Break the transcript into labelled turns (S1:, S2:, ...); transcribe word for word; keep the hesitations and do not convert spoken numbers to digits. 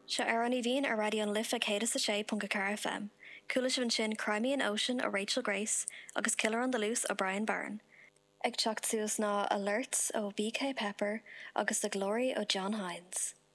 S1: Se ar an i bhíon ar radio'n lifa céad sa sé punca car F M, coolla sin sin Crimean Ocean o Rachel Grace agus Killer on the Loose o Brian Byrne. Ag teacht suas ná Alerts o B K Pepper agus The Glory o John Hines.